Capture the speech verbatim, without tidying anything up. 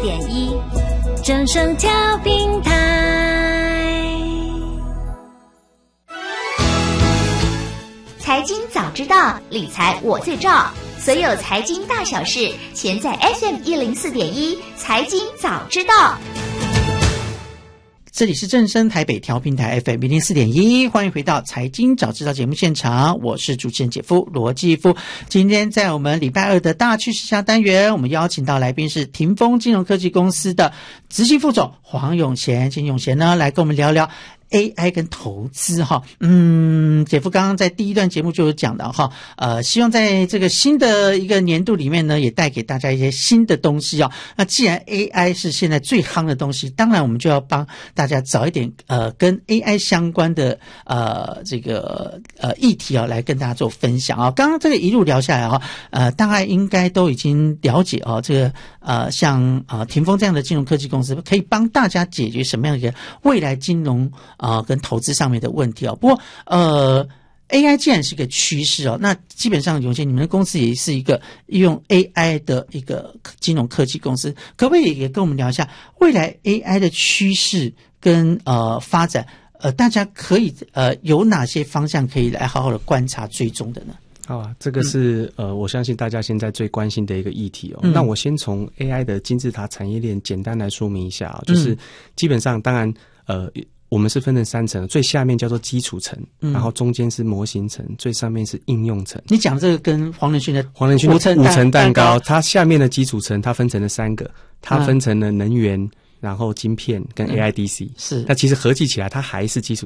点一，正声调频台。 财经早知道，理财我最照。所有财经大小事，全在 F M 一零四点一财经早知道。 这里是正声台北调频台 F M 一零四点一，欢迎回到财经早知道节目现场，我是主持人姐夫罗继夫。今天在我们礼拜二的大趋势下单元，我们邀请到来宾是霆锋金融科技公司的执行副总黄永贤，请永贤呢来跟我们聊聊A I 跟投资哈。嗯，姐夫刚刚在第一段节目就有讲到哈，呃，希望在这个新的一个年度里面呢，也带给大家一些新的东西啊。那既然 A I 是现在最夯的东西，当然我们就要帮大家找一点呃跟 A I 相关的呃这个呃议题啊，来跟大家做分享啊。刚刚这个一路聊下来哈，呃，大概应该都已经了解啊，这个呃像啊、呃、霆锋这样的金融科技公司可以帮大家解决什么样的一个未来金融啊、呃，跟投资上面的问题哦。不过，呃 ，A I 既然是个趋势哦，那基本上永贤你们的公司也是一个用 A I 的一个金融科技公司，可不可以也跟我们聊一下未来 A I 的趋势跟呃发展？呃，大家可以呃有哪些方向可以来好好的观察追踪的呢？ 好啊，这个是、嗯、呃，我相信大家现在最关心的一个议题哦。嗯、那我先从 A I 的金字塔产业链简单来说明一下啊、哦，就是基本上当然呃。我们是分成三层，最下面叫做基础层、嗯，然后中间是模型层，最上面是应用层。 你讲这个跟黄仁勋的黄仁勋的五层蛋糕，它下面的基础层它分成了三个，它分成了能源，然后晶片跟 A I D C、嗯。是，那其实合计起来它还是基础